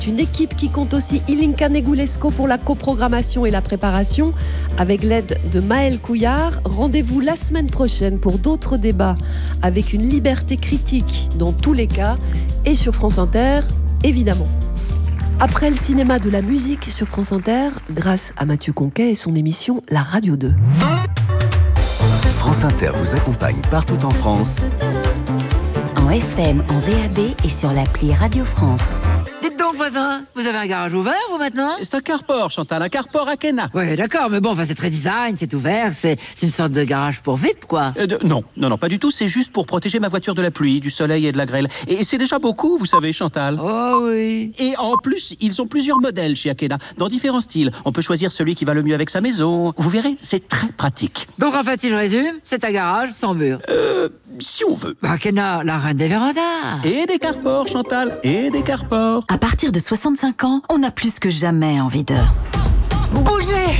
Une équipe qui compte aussi Ilinka Negulesco pour la coprogrammation et la préparation, avec l'aide de Maël Couillard. Rendez-vous la semaine prochaine pour d'autres débats avec une liberté critique dans tous les cas et sur France Inter, évidemment. Après le cinéma, de la musique sur France Inter, grâce à Mathieu Conquet et son émission La Radio 2. France Inter vous accompagne partout en France. En FM, en DAB et sur l'appli Radio France. Dites donc, voisin, vous avez un garage ouvert, vous, maintenant ? C'est un carport, Chantal, un carport à Kena. Oui, d'accord, mais bon, c'est très design, c'est ouvert, c'est une sorte de garage pour VIP, quoi. Non, pas du tout, c'est juste pour protéger ma voiture de la pluie, du soleil et de la grêle. Et c'est déjà beaucoup, vous savez, Chantal. Oh oui. Et en plus, ils ont plusieurs modèles chez Akena, dans différents styles. On peut choisir celui qui va le mieux avec sa maison. Vous verrez, c'est très pratique. Donc, en fait, si je résume, c'est un garage sans mur. Si on veut. Akena, la reine des vérandas. Et des carports, Chantal, et des carports. À partir de 65 ans, on a plus que jamais envie de bouger.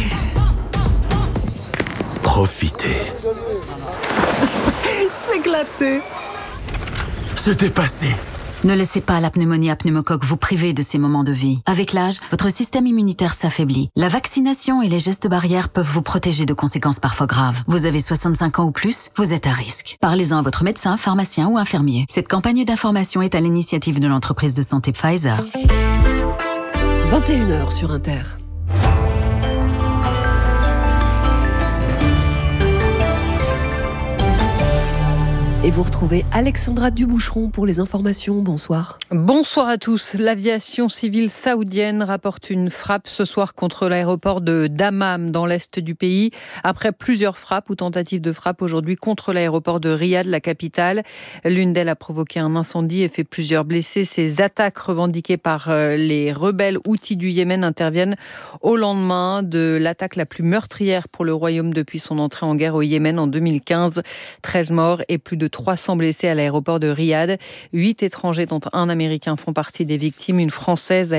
Profitez. S'éclater. C'était passé. Ne laissez pas la pneumonie à pneumocoque vous priver de ces moments de vie. Avec l'âge, votre système immunitaire s'affaiblit. La vaccination et les gestes barrières peuvent vous protéger de conséquences parfois graves. Vous avez 65 ans ou plus, vous êtes à risque. Parlez-en à votre médecin, pharmacien ou infirmier. Cette campagne d'information est à l'initiative de l'entreprise de santé Pfizer. 21h sur Inter. Et vous retrouvez Alexandra Duboucheron pour les informations. Bonsoir. Bonsoir à tous. L'aviation civile saoudienne rapporte une frappe ce soir contre l'aéroport de Dammam dans l'est du pays. Après plusieurs frappes ou tentatives de frappe aujourd'hui contre l'aéroport de Riyad, la capitale. L'une d'elles a provoqué un incendie et fait plusieurs blessés. Ces attaques revendiquées par les rebelles houthis du Yémen interviennent au lendemain de l'attaque la plus meurtrière pour le royaume depuis son entrée en guerre au Yémen en 2015. 13 morts et plus de 300 blessés à l'aéroport de Riyad. 8 étrangers, dont un Américain, font partie des victimes. Une Française a